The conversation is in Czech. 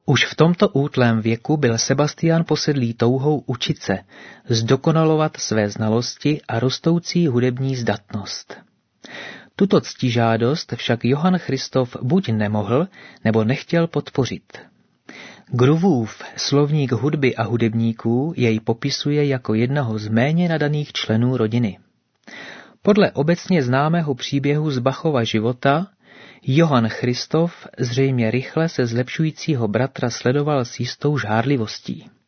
Už v tomto útlém věku byl Sebastian posedlý touhou učit se, zdokonalovat své znalosti a rostoucí hudební zdatnost. Tuto ctižádost však Johann Christoph buď nemohl, nebo nechtěl podpořit. Gruvův slovník hudby a hudebníků jej popisuje jako jednoho z méně nadaných členů rodiny. Podle obecně známého příběhu z Bachova života Johann Christoph zřejmě rychle se zlepšujícího bratra sledoval s jistou žárlivostí.